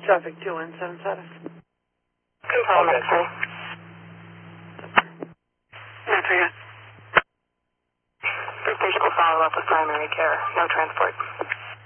Traffic 2177. Control X-ray. First patient will follow up with primary care. No transport.